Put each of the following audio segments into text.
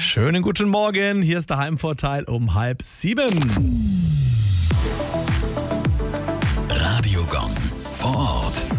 Schönen guten Morgen, hier ist der Heimvorteil um 6:30. Radiogong vor Ort.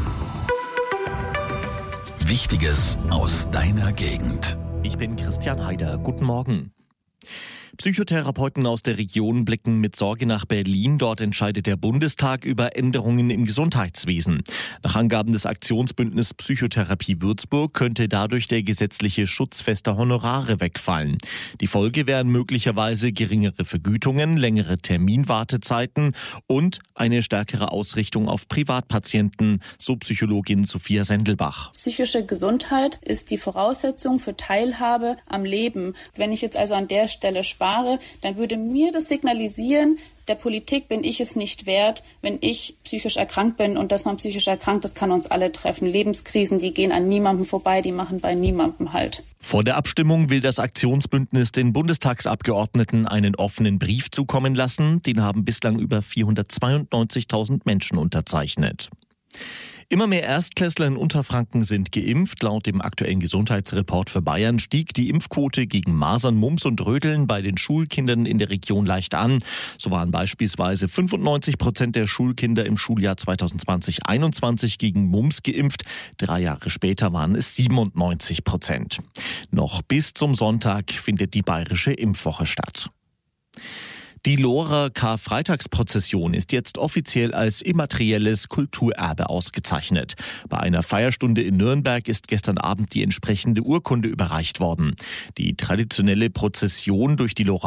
Wichtiges aus deiner Gegend. Ich bin Christian Heider. Guten Morgen. Psychotherapeuten aus der Region blicken mit Sorge nach Berlin. Dort entscheidet der Bundestag über Änderungen im Gesundheitswesen. Nach Angaben des Aktionsbündnis Psychotherapie Würzburg könnte dadurch der gesetzliche Schutz fester Honorare wegfallen. Die Folge wären möglicherweise geringere Vergütungen, längere Terminwartezeiten und eine stärkere Ausrichtung auf Privatpatienten, so Psychologin Sophia Sendelbach. Psychische Gesundheit ist die Voraussetzung für Teilhabe am Leben. Wenn ich jetzt also an der Stelle spare, dann würde mir das signalisieren, der Politik bin ich es nicht wert, wenn ich psychisch erkrankt bin. Und dass man psychisch erkrankt, das kann uns alle treffen. Lebenskrisen, die gehen an niemandem vorbei, die machen bei niemandem Halt. Vor der Abstimmung will das Aktionsbündnis den Bundestagsabgeordneten einen offenen Brief zukommen lassen. Den haben bislang über 492.000 Menschen unterzeichnet. Immer mehr Erstklässler in Unterfranken sind geimpft. Laut dem aktuellen Gesundheitsreport für Bayern stieg die Impfquote gegen Masern, Mumps und Röteln bei den Schulkindern in der Region leicht an. So waren beispielsweise 95% der Schulkinder im Schuljahr 2020/21 gegen Mumps geimpft. 3 Jahre später waren es 97%. Noch bis zum Sonntag findet die bayerische Impfwoche statt. Die Lohrer Karfreitagsprozession ist jetzt offiziell als immaterielles Kulturerbe ausgezeichnet. Bei einer Feierstunde in Nürnberg ist gestern Abend die entsprechende Urkunde überreicht worden. Die traditionelle Prozession durch die Lohrer